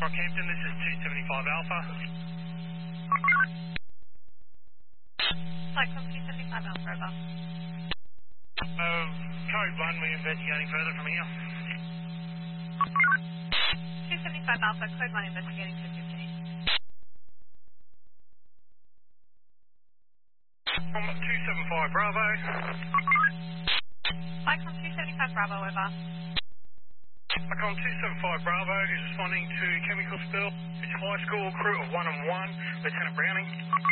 Rockhampton, this is 275 Alpha. Cyclone 275 Alpha, over. Code 1, we're investigating further from here. 275 Alpha, code 1 investigating to 15. From 275 Bravo. Cyclone 275 Bravo, over. Icon 275 Bravo is responding to chemical spill. It's high school, crew of 1 and 1, Lieutenant Browning.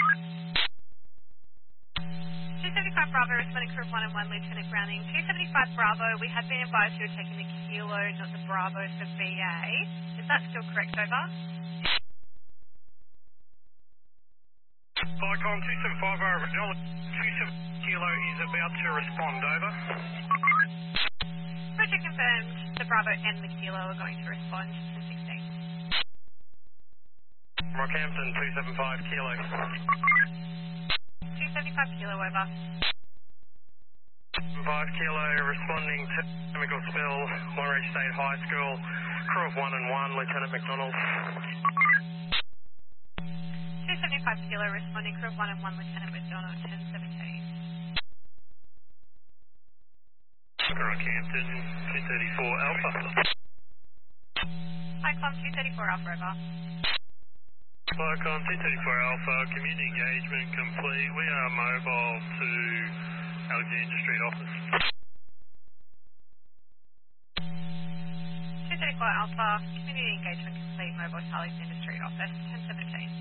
275 Bravo, responding crew of 1 and 1, Lieutenant Browning. 275 Bravo, we have been advised you were taking the kilo, not the Bravo for VA. Is that still correct, over? Icon 275 original, 27 Kilo is about to respond, over. Project confirmed, the Bravo and the kilo are going to respond to 16. Rockhampton 275 Kilo. 275 kilo, over. 5 Kilo responding to chemical spill, Monterey State High School, crew of 1 and 1, Lieutenant McDonald. 275 kilo, responding crew of 1 and 1, Lieutenant McDonald, 1017. Rockhampton 234 Alpha. Cyclone 234 Alpha, over. Cyclone 234 Alpha, community engagement complete. We are mobile to Alexandra Street office. 234 Alpha, community engagement complete, mobile to Alexander Street office, 1017.